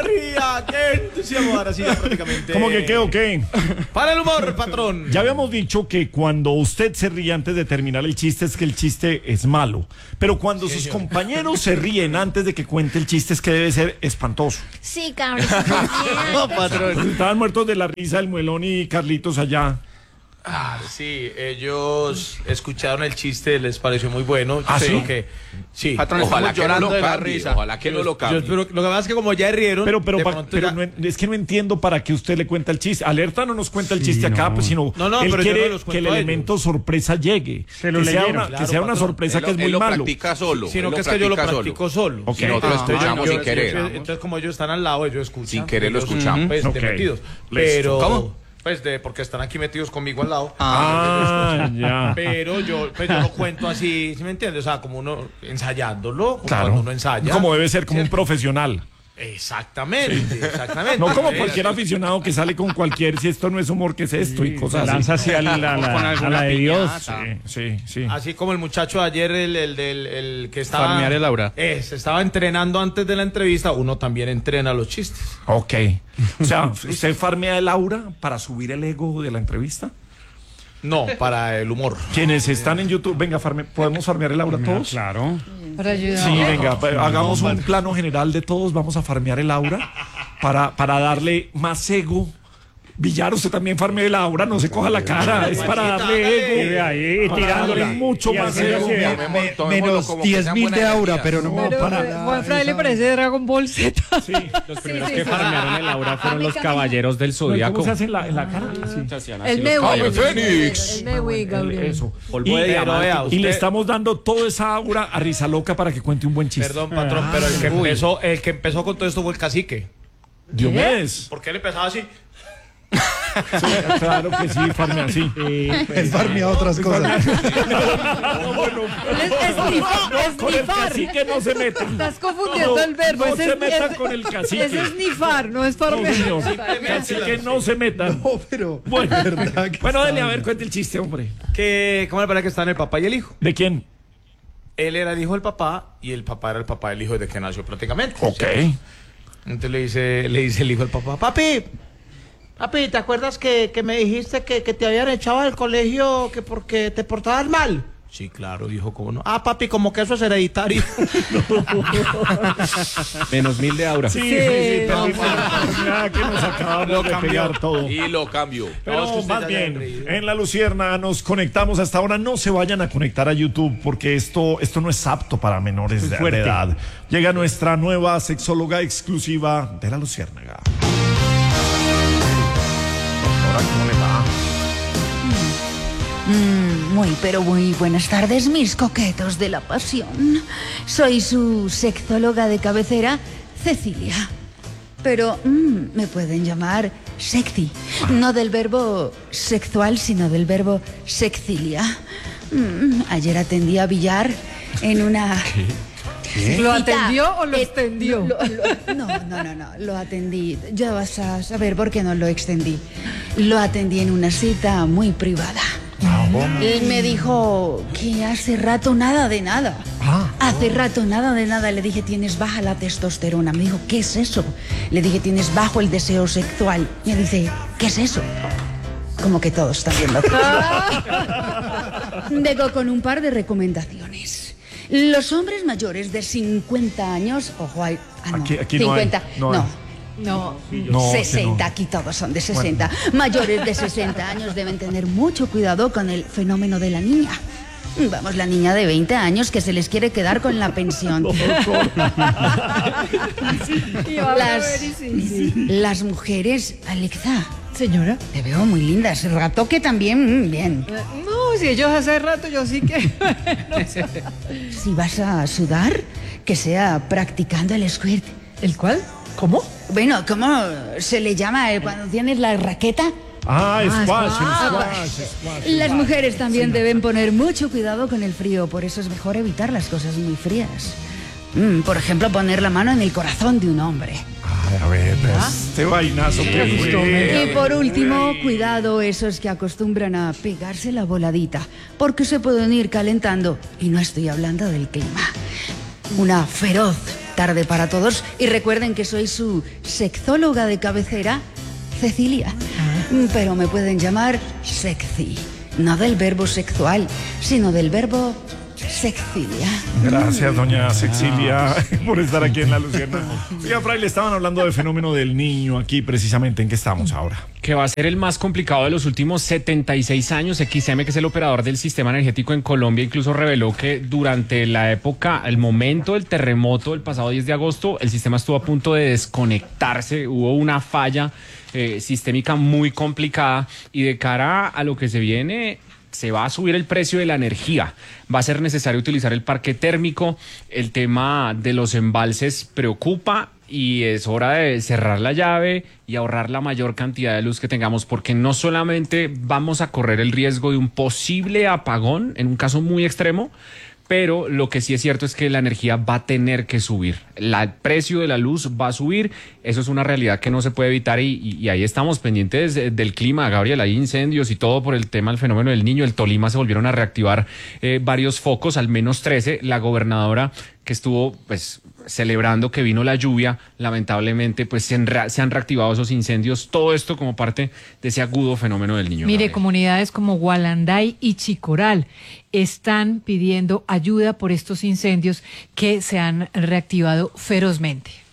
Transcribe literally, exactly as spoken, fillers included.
alegría! ¡Qué entusiasmo! Ahora sí, ya prácticamente. ¿Cómo que qué o qué? Para el humor, patrón. Ya habíamos dicho que cuando usted se ríe antes de terminar el chiste es que el chiste es malo. Pero cuando sí, sus señor. compañeros se ríen antes de que cuente el chiste es que debe ser espantoso. Sí, cabrón. No, patrón. Estaban muertos de la risa el Muelón y Carlitos allá. Ah, sí, ellos escucharon el chiste, les pareció muy bueno. Yo ¿Ah, sí? que, sí. Patrón, ojalá que llorando no lo de la cambie, risa. ojalá que no lo cambie. Yo espero- lo que pasa es que como ya rieron, Pero, pero, de pa- pronto pero ya- no en- es que no entiendo para qué usted le cuenta el chiste. Alerta no nos cuenta el Sí, chiste acá, no. pues, sino No, no, él pero yo quiere no los que el cuento a elemento sorpresa llegue. Se lo que sea leyeron. una, Claro, que sea una patrón. sorpresa Él que lo- es muy él lo malo. practica solo. Sino él que lo es que yo lo practica practico solo. Ok. Y nosotros lo Ah, escuchamos yo- sin querer. yo- Entonces, como ellos están al lado, ellos escuchan. Sin querer lo Ellos, escuchamos. Pues, Ok. de metidos. Listo. Pero, ¿Cómo? Pues de, porque están aquí metidos conmigo al lado. Ah, ya. Pero yo, pues yo lo cuento así, ¿sí me entiendes? O sea, como uno ensayándolo, como Claro. cuando uno ensaya. Como debe ser, como un ¿Cierto? profesional. Exactamente, exactamente. No como Eh, cualquier aficionado que sale con cualquier, si esto no es humor, ¿qué es esto? Y cosas Lanza así. hacia la, la, Con la, alguna a la de Dios. piñata. Sí, sí, sí. Así como el muchacho de ayer, el, el, del el que estaba... Farmear el aura. Eh, se estaba entrenando antes de la entrevista, uno también entrena los chistes. Ok. O sea, ¿usted farmea el aura para subir el ego de la entrevista? No, para el humor. Quienes están en YouTube, venga, farme- ¿podemos farmear el aura todos? Claro. Para ayudar. Sí, venga, pa- hagamos un plano general de todos, vamos a farmear el aura para, para darle más ego. Villar, usted también farmea el aura, no se coja la cara, es para darle Y ego. ve ahí Para tirándole darle mucho y más haciendo ego. que vea. Tomemos- tomémoslo Menos como que diez sean mil buenas de aura, energías. pero no Pero para- Juan Fray le parece Dragon Ball Z. Sí. Los primeros sí, que sí. farmearon el aura fueron los caballeros del ¿Cómo Zodiaco. se hace en la, en la cara? Sí. Se hacían así El los Mewi. caballeros. ¡Ave Fénix! El Mewi, Gabriel. Eso. Polvo Y, de Pero diamante. vea, y le usted- estamos dando toda esa aura a Risa Loca para que cuente un buen chiste. Perdón, patrón, pero el que, empezó, el que empezó con todo esto fue el cacique. Diomedes. Porque él empezaba así. Sí, claro que sí, farmea así. Él farmea otras cosas. Es esnifar. Con el cacique no se metan. Estás confundiendo el verbo. No Ese se es- metan es- con el cacique. Ese es nifar, no es No, farmear. señor. Cacique no se metan. No, pero. Bueno, ¿verdad que bueno, está dele a ver, bien? cuente el chiste, hombre. Que, ¿cómo le parece que están el papá y el hijo? ¿De quién? Él era el hijo del papá y el papá era el papá del hijo desde que nació prácticamente. Ok. ¿cierto? Entonces le dice, le dice el hijo del papá, papi, papi, ¿te acuerdas que, que me dijiste que, que te habían echado del colegio que porque te portabas mal? Sí, claro, hijo, ¿cómo no? Ah, papi, como que eso es hereditario. Menos mil de aura. Sí, sí, sí. Sí, perdimos no, la oportunidad que nos acabamos de pegar todo. Y lo cambio. Pero No, es que usted más ya se bien, ha reído. en La Lucierna nos conectamos hasta ahora. No se vayan a conectar a YouTube porque esto, esto no es apto para menores de, de edad. Llega nuestra nueva sexóloga exclusiva de La Luciérnaga. Doctora, ¿cómo le va? Mm, muy, pero muy buenas tardes, mis coquetos de la pasión. Soy su sexóloga de cabecera, Cecilia. Pero mm, me pueden llamar sexy. No del verbo sexual, sino del verbo sexilia. Mm, ayer atendí a Villar en una... ¿Lo cita. atendió o lo Eh, extendió? lo- lo- no, no, no, no, lo atendí. Ya vas a saber por qué no lo extendí. Lo atendí en una cita muy privada. Él me dijo que hace rato nada de nada. Hace rato nada de nada. Le dije, tienes baja la testosterona. Me dijo, ¿qué es eso? Le dije, tienes bajo el deseo sexual. Me dice, ¿qué es eso? Como que todos están viendo. Vengo con un par de recomendaciones. Los hombres mayores de cincuenta años, ojo, hay, ah, no, Aquí- aquí no hay, cincuenta, no hay. No. No, sesenta, que no. aquí todos son de sesenta. Mayores de sesenta años deben tener mucho cuidado con el fenómeno de la niña. Vamos, la niña de veinte años que se les quiere quedar con la pensión. Y va a Las, ver y sí, sí. las mujeres, Alexa, Señora. te veo muy linda. Ese rato que también, mm, bien. Eh, No, si ellos hace rato yo sí que... Si vas a sudar, que sea practicando el squirt. ¿El cuál? ¿Cómo? Bueno, ¿cómo se le llama eh, cuando tienes la raqueta? Ah, squash, squash. el squash, squash. Las mujeres también deben poner mucho cuidado con el frío, por eso es mejor evitar las cosas muy frías. Mm, por ejemplo, poner la mano en el corazón de un hombre. Ay, a ver, este vainazo que fue. Y por último, cuidado esos que acostumbran a pegarse la voladita, porque se pueden ir calentando. Y no estoy hablando del clima. Una feroz tarde para todos. Y recuerden que soy su sexóloga de cabecera, Cecilia. Pero me pueden llamar sexy. No del verbo sexual, sino del verbo Sexilia. Gracias, doña Sexilia, por estar aquí en La Lucierna. Oiga, Fray, le estaban hablando del fenómeno del niño aquí, precisamente. ¿En qué estamos ahora? Que va a ser el más complicado de los últimos setenta y seis años. X M, que es el operador del sistema energético en Colombia, incluso reveló que durante la época, el momento del terremoto del pasado diez de agosto, el sistema estuvo a punto de desconectarse. Hubo una falla eh, sistémica muy complicada, y de cara a lo que se viene, se va a subir el precio de la energía. Va a ser necesario utilizar el parque térmico. El tema de los embalses preocupa, y es hora de cerrar la llave y ahorrar la mayor cantidad de luz que tengamos, porque no solamente vamos a correr el riesgo de un posible apagón en un caso muy extremo, pero lo que sí es cierto es que la energía va a tener que subir. La, el precio de la luz va a subir. Eso es una realidad que no se puede evitar, y, y, y ahí estamos pendientes del clima, Gabriel. Hay incendios y todo por el tema del fenómeno del niño. El Tolima se volvieron a reactivar eh, varios focos, al menos trece. La gobernadora, que estuvo pues celebrando que vino la lluvia, lamentablemente pues se, enra- se han reactivado esos incendios. Todo esto como parte de ese agudo fenómeno del niño. Mire, Gabriel. comunidades como Gualanday y Chicoral están pidiendo ayuda por estos incendios que se han reactivado ferozmente.